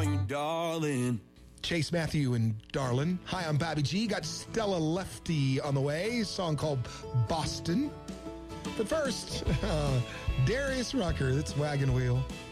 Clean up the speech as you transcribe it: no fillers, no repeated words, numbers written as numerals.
call you darling. Chase Matthew and Darlin. Hi, I'm Bobby G. Got Stella Lefty on the way. A song called Boston. But first, Darius Rucker. That's Wagon Wheel.